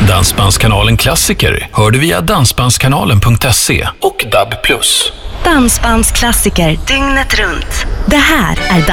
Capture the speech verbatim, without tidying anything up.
Dansbandskanalen Klassiker hör du via dansbandskanalen punkt se och D A B plus. Dansbandsklassiker dygnet runt. Det här är